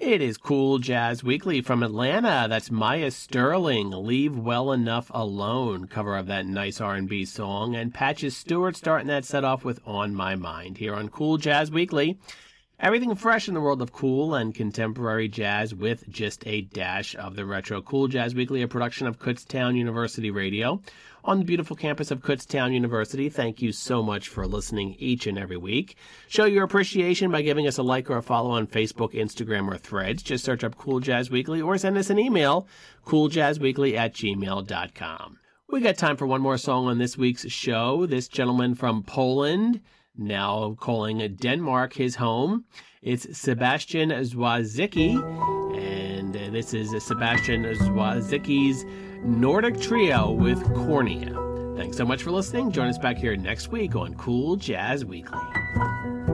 It is Cool Jazz Weekly from Atlanta. That's Maya Sterling, Leave Well Enough Alone, cover of that nice R&B song. And Patches Stewart starting that set off with On My Mind here on Cool Jazz Weekly. Everything fresh in the world of cool and contemporary jazz with just a dash of the retro. Cool Jazz Weekly, a production of Kutztown University Radio on the beautiful campus of Kutztown University. Thank you so much for listening each and every week. Show your appreciation by giving us a like or a follow on Facebook, Instagram, or Threads. Just search up Cool Jazz Weekly or send us an email, cooljazzweekly@gmail.com. We got time for one more song on this week's show. This gentleman from Poland, now calling Denmark his home. It's Sebastian Zwazicki, and this is Sebastian Zwazicki's Nordic Trio with Cornea. Thanks so much for listening. Join us back here next week on Cool Jazz Weekly.